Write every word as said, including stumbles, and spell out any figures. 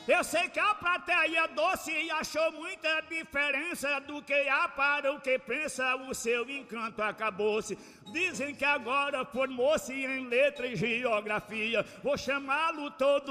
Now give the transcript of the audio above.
Eu sei que a plateia doce achou muita diferença do que há para o que pensa, o seu encanto acabou-se. Dizem que agora formou-se em letra e geografia. Vou chamá-lo todo